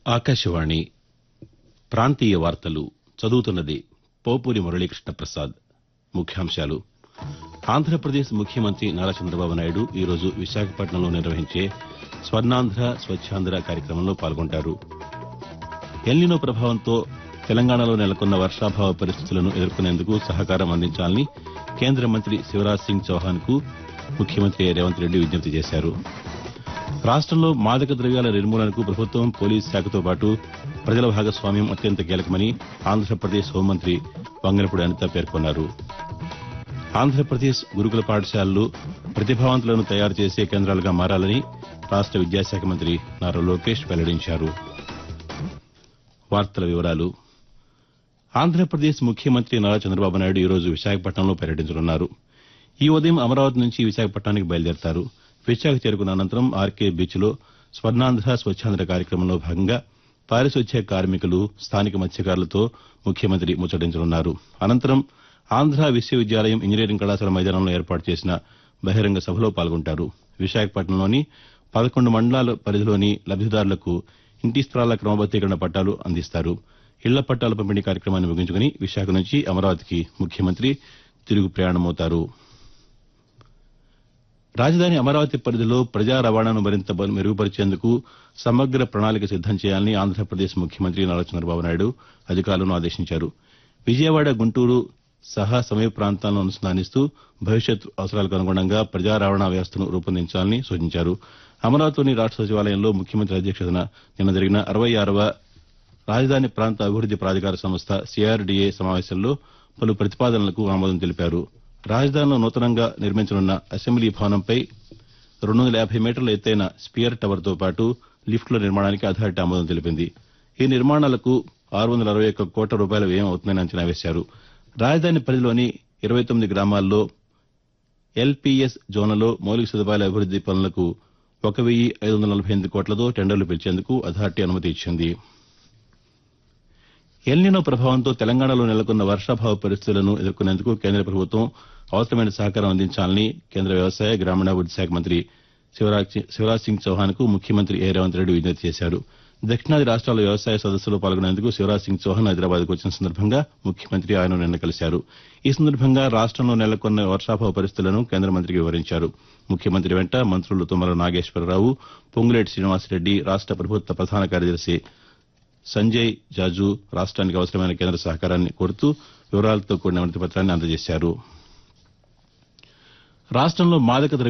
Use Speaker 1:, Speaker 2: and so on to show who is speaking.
Speaker 1: ఆకాశవాణి ప్రాంతీయ వార్తలు చదువుతున్నది పోపూరి మురళీకృష్ణ ప్రసాద్. ముఖ్యాంశాలు. ఆంధ్రప్రదేశ్ ముఖ్యమంత్రి నారా చంద్రబాబు నాయుడు ఈరోజు విశాఖపట్నంలో నిర్వహించే స్వర్ణాంధ్ర స్వచ్ఛాంధ్ర కార్యక్రమంలో పాల్గొంటారు. ఎల్నినో ప్రభావంతో తెలంగాణలో నెలకొన్న వర్షాభావ పరిస్థితులను ఎదుర్కొనేందుకు సహకారం అందించాలని కేంద్ర మంత్రి శివరాజ్ సింగ్ చౌహాన్ కు ముఖ్యమంత్రి రేవంత్ రెడ్డి విజ్ఞప్తి చేశారు. రాష్టంలో మాదక ద్రవ్యాల నిర్మూలనకు ప్రభుత్వం పోలీసు శాఖతో పాటు ప్రజల భాగస్వామ్యం అత్యంత కీలకమని ఆంధ్రప్రదేశ్ హోంమంత్రి వంగలపూడి అనిత పేర్కొన్నారు. ఆంధ్రప్రదేశ్ గురుకుల పాఠశాలలు ప్రతిభావంతులను తయారు చేసే కేంద్రాలుగా మారాలని రాష్ట విద్యాశాఖ మంత్రి నారా లోకేష్ వెల్లడించారు. ఆంధ్రప్రదేశ్ ముఖ్యమంత్రి నారా చంద్రబాబు నాయుడు ఈరోజు విశాఖపట్నంలో పర్యటించనున్నారు. ఈ ఉదయం అమరావతి నుంచి విశాఖపట్నానికి బయలుదేరతారు. విశాఖ చేరుకున్న అనంతరం ఆర్కే బీచ్లో స్వర్ణాంధ్ర స్వచ్ఛాంధ్ర కార్యక్రమంలో భాగంగా పారిశుద్ధ్య కార్మికులు, స్థానిక మత్స్యకారులతో ముఖ్యమంత్రి ముచ్చటించనున్నారు. అనంతరం ఆంధ్ర విశ్వవిద్యాలయం ఇంజనీరింగ్ కళాశాల మైదానంలో ఏర్పాటు చేసిన బహిరంగ సభలో పాల్గొంటారు. విశాఖపట్నంలోని 11 మండలాల పరిధిలోని లబ్దిదారులకు ఇంటి స్థలాల క్రమబద్దీకరణ పట్టాలు అందిస్తారు. ఇళ్ల పట్టాల పంపిణీ కార్యక్రమాన్ని ముగించుకుని విశాఖ నుంచి అమరావతికి ముఖ్యమంత్రి తిరుగు ప్రయాణమవుతారు. రాజధాని అమరావతి పరిధిలో ప్రజా రవాణాను మరింత మెరుగుపరిచేందుకు సమగ్ర ప్రణాళిక సిద్దం చేయాలని ఆంధ్రప్రదేశ్ ముఖ్యమంత్రి నారా చంద్రబాబు నాయుడు అధికారులను ఆదేశించారు. విజయవాడ, గుంటూరు సహా సమీప ప్రాంతాలను అనుసంధానిస్తూ భవిష్యత్ అవసరాలకు అనుగుణంగా ప్రజా రవాణా వ్యవస్థను రూపొందించాలని సూచించారు. అమరావతిలోని రాష్ట సచివాలయంలో ముఖ్యమంత్రి అధ్యక్షతన నిన్న జరిగిన 66వ రాజధాని ప్రాంత అభివృద్ది ప్రాధికార సంస్థ సిఆర్డీఏ సమావేశంలో పలు ప్రతిపాదనలకు ఆమోదం తెలిపారు. రాజధానిలో నూతనంగా నిర్మించనున్న అసెంబ్లీ భవనంపై 250 మీటర్ల ఎత్తైన స్పియర్ టవర్తో పాటు లిఫ్టుల నిర్మాణానికి అథారిటీ ఆమోదం తెలిపింది. ఈ నిర్మాణాలకు 661 కోట్ల రూపాయల వ్యయం అవుతుందని అంచనా వేశారు. రాజధాని పరిధిలోని 29 గ్రామాల్లో ఎల్పీఎస్ జోన్లలో మౌలిక సదుపాయాల అభివృద్ది పనులకు 1,548 కోట్లతో టెండర్లు పిలిచేందుకు అథారిటీ అనుమతి ఇచ్చింది. ఎల్నినో ప్రభావంతో తెలంగాణలో నెలకొన్న వర్షాభావ పరిస్థితులను ఎదుర్కొనేందుకు కేంద్ర ప్రభుత్వం అవసరమైన సహకారం అందించాలని కేంద్ర వ్యవసాయ, గ్రామీణాభివృద్ది శాఖ మంత్రి శివరాజ్ సింగ్ చౌహాన్ కు ముఖ్యమంత్రి రేవంత్ రెడ్డి విజ్ఞప్తి చేశారు. దక్షిణాది రాష్ట్రాల వ్యవసాయ సదస్సులో పాల్గొనేందుకు శివరాజ్ సింగ్ చౌహాన్ హైదరాబాద్కు వచ్చిన సందర్భంగా ముఖ్యమంత్రి ఆయన నిన్న కలిశారు. ఈ సందర్భంగా రాష్టంలో నెలకొన్న వర్షాభావ పరిస్థితులను కేంద్ర మంత్రికి వివరించారు. ముఖ్యమంత్రి వెంట మంత్రులు తుమ్మల నాగేశ్వరరావు, పొంగులేటి శ్రీనివాసరెడ్డి, రాష్ట ప్రభుత్వ ప్రధాన కార్యదర్శి సంజయ్ జాజు రాష్ట్రానికి అవసరమైన కేంద్ర సహకారాన్ని కోరుతూ వివరాలతో కూడిన వినతి పత్రాన్ని అందజేశారు. రాష్టంలో మాదక